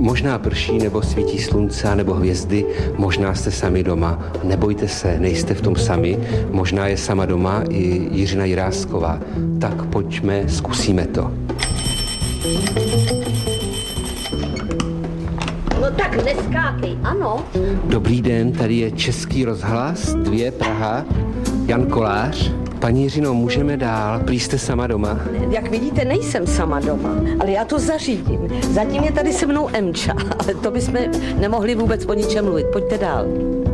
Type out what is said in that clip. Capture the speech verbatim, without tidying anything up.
Možná prší, nebo svítí slunce, nebo hvězdy, možná jste sami doma. Nebojte se, nejste v tom sami. Možná je sama doma i Jiřina Jirásková. Tak pojďme, zkusíme to. No tak neskákej, ano. Dobrý den, tady je Český rozhlas, dvě Praha, Jan Kolář. Paní Jiřino, můžeme dál, prý jste sama doma. Jak vidíte, nejsem sama doma, ale já to zařídím. Zatím je tady se mnou Emča, ale to bychom nemohli vůbec o ničem mluvit. Pojďte dál.